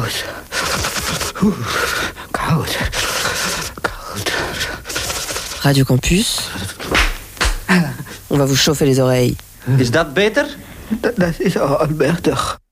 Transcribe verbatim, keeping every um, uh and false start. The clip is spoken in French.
koud. Oeh, koud. Koud. Radio Campus. On va vous chauffer les oreilles. Is dat beter? Dat, dat is al beter.